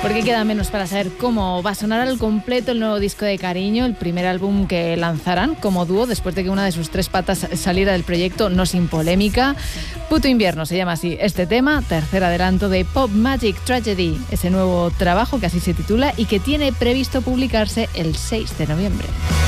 Porque queda menos para saber cómo va a sonar al completo el nuevo disco de Cariño, el primer álbum que lanzarán como dúo después de que una de sus tres patas saliera del proyecto, no sin polémica. Puto Invierno se llama así este tema, tercer adelanto de Pop Magic Tragedy, ese nuevo trabajo que así se titula y que tiene previsto publicarse el 6 de noviembre.